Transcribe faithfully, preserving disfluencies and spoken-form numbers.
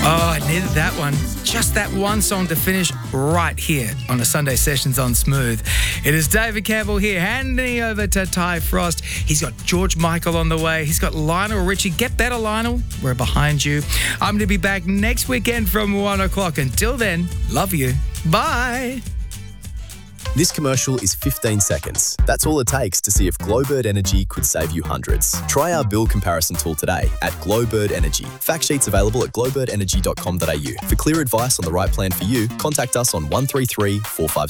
Oh, I needed that one. Just that one song to finish right here on the Sunday Sessions on Smooth. It is David Campbell here, handing over to Ty Frost. He's got George Michael on the way. He's got Lionel Richie. Get better, Lionel. We're behind you. I'm going to be back next weekend from one o'clock. Until then, love you. Bye. This commercial is fifteen seconds. That's all it takes to see if Glowbird Energy could save you hundreds. Try our bill comparison tool today at Glowbird Energy. Fact sheets available at glowbird energy dot com dot a u. For clear advice on the right plan for you, contact us on one three three, four five